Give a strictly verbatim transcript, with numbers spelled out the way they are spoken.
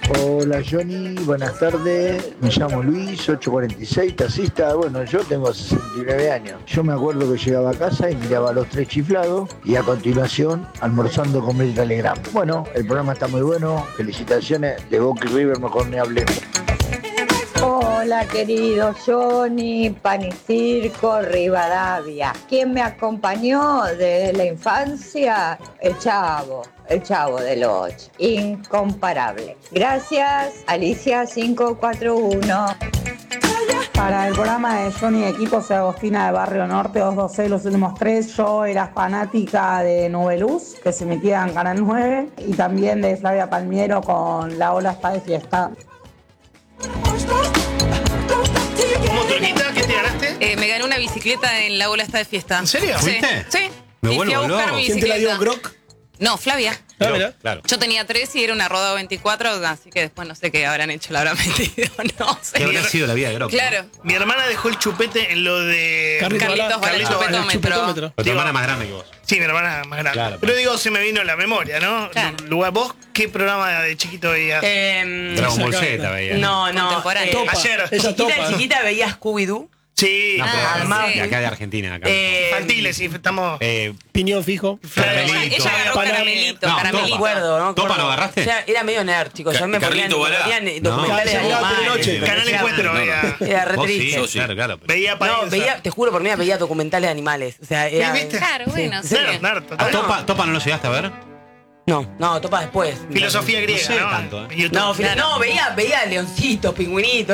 Hola Johnny, buenas tardes, me llamo Luis, ocho cuarenta y seis, taxista. Bueno, yo tengo sesenta y nueve años. Yo me acuerdo que llegaba a casa y miraba a los tres chiflados y a continuación almorzando con el Telegram. Bueno, el programa está muy bueno, felicitaciones, de Boca y River mejor ni hablemos. Hola querido Johnny, Pan y Circo, Rivadavia. ¿Quién me acompañó desde la infancia? El Chavo, el Chavo del ocho. Incomparable. Gracias, Alicia cinco cuatro uno. Para el programa de Johnny Equipo, soy Agostina de Barrio Norte, dos dos seis, los últimos tres. Yo era fanática de Nubeluz, que se emitía en Canal nueve, y también de Flavia Palmiero con La Ola Está de Fiesta. ¿Cómo, Turquita? ¿Qué te ganaste? Eh, me gané una bicicleta en La Ola Está de Fiesta. ¿En serio? Sí. ¿Fuiste? Sí. Me Y fui vuelvo a buscar loco. mi ¿Quién te la dio, bicicleta. Groc? No, Flavia. Ah, mira. Claro. Yo tenía tres y era una rodada veinticuatro, así que después no sé qué habrán hecho, la habrán metido, no sé. ¿Qué habrá sido la vida de Groc? Claro. Mi hermana dejó el chupete en lo de... Carlitos Carlitos Balá, Balá, Carlitos Balá, chupetómetro. chupetómetro. Pero tu Digo- hermana es más grande que vos. Sí, mi hermana más grande. Claro, Pero claro. digo, se me vino la memoria, ¿no? Claro. Lugar, ¿vos qué programa de chiquito veías? Eh, Dragon Ball Esa Z cara. veía. no, no. Contemporáneo. eh, Topa. ayer. Esa chiquita, topa. chiquita veía Scooby-Doo. Sí. No, pero Ah, además sí. de acá de Argentina. Acá. Eh, Infantiles, sí, estamos... Eh, Piñón fijo. Caramelito. Ella, ella agarró Para- caramelito, No, No caramelito. me acuerdo, ¿no? ¿Topa Acuerdo. lo agarraste? O sea, era medio nerd, chicos. Ca- Yo me ponían, Carlito Balá. ponían No. documentales de Llegaba animales. Telenoche. Canal Decía- Encuentro no, no. veía. Era re vos sí, triste. Yo sí. claro, claro. Veía No, Paenza. veía, te juro por mí, veía documentales de animales. O sea, era. ¿Viste? Claro, bueno, sí. Nerd, nerd, ¿A total. Topa, Topa no lo llegaste a ver? No, no, topa después. Filosofía griega, No sé ¿no? tanto, ¿eh? YouTube. No, fila- Claro. no, veía, veía leoncitos, pingüinitos.